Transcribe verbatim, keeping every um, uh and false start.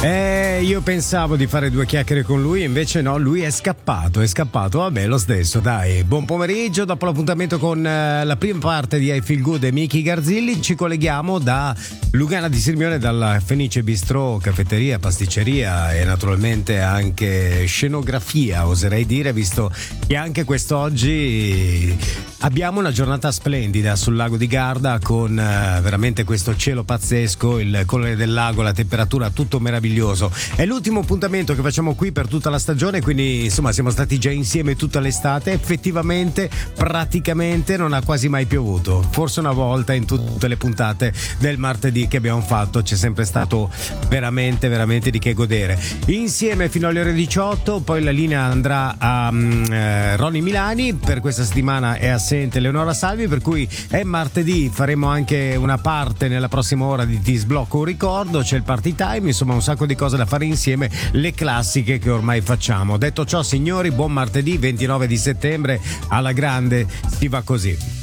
Eh, io pensavo di fare due chiacchiere con lui, invece no, lui è scappato, è scappato. Vabbè, lo stesso, dai. Buon pomeriggio, dopo l'appuntamento con eh, la prima parte di I Feel Good e Miki Garzilli, ci colleghiamo da Lugana di Sirmione, dalla Fenice Bistrò, caffetteria, pasticceria e naturalmente anche scenografia, oserei dire, visto che anche quest'oggi abbiamo una giornata splendida sul lago di Garda con eh, veramente questo cielo pazzesco, il colore del lago, la temperatura, tutto meraviglioso. È l'ultimo appuntamento che facciamo qui per tutta la stagione, quindi insomma siamo stati già insieme tutta l'estate. Effettivamente praticamente non ha quasi mai piovuto, forse una volta in tutte le puntate del martedì che abbiamo fatto c'è sempre stato veramente veramente di che godere insieme fino alle ore diciotto. Poi la linea andrà a um, eh, Ronny Milani. Per questa settimana è assente Leonora Salvi, per cui è martedì, faremo anche una parte nella prossima ora di Ti sblocco un ricordo, c'è il party time, insomma un sacco di cose da fare insieme, le classiche che ormai facciamo. Detto ciò, signori, buon martedì ventinove di settembre, alla grande, si va così.